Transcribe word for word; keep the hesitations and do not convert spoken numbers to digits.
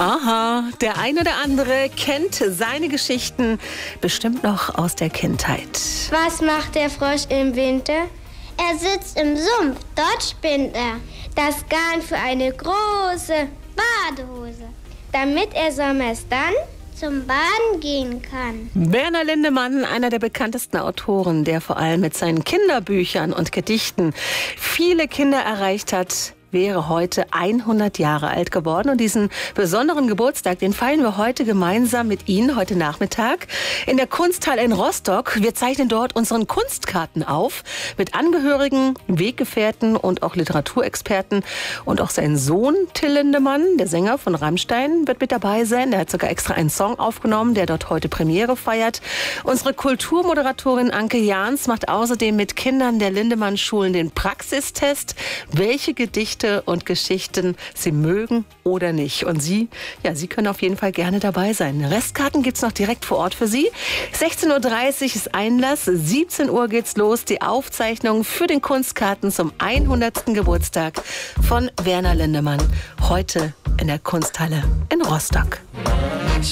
Aha, der ein oder andere kennt seine Geschichten bestimmt noch aus der Kindheit. Was macht der Frosch im Winter? Er sitzt im Sumpf, dort spinnt er. Das Garn für eine große Badehose, damit er sommers dann zum Baden gehen kann. Werner Lindemann, einer der bekanntesten Autoren, der vor allem mit seinen Kinderbüchern und Gedichten viele Kinder erreicht hat, wäre heute hundert Jahre alt geworden. Und diesen besonderen Geburtstag, den feiern wir heute gemeinsam mit Ihnen, heute Nachmittag, in der Kunsthalle in Rostock. Wir zeichnen dort unseren Kunstkarten auf mit Angehörigen, Weggefährten und auch Literaturexperten. Und auch sein Sohn Till Lindemann, der Sänger von Rammstein, wird mit dabei sein. Er hat sogar extra einen Song aufgenommen, der dort heute Premiere feiert. Unsere Kulturmoderatorin Anke Jahns macht außerdem mit Kindern der Lindemann-Schulen den Praxistest, welche Gedichte und Geschichten Sie mögen oder nicht. Und Sie, ja, Sie können auf jeden Fall gerne dabei sein. Restkarten gibt es noch direkt vor Ort für Sie. sechzehn Uhr dreißig ist Einlass, siebzehn Uhr geht's los. Die Aufzeichnung für den Kunstkarten zum hundertsten Geburtstag von Werner Lindemann. Heute in der Kunsthalle in Rostock.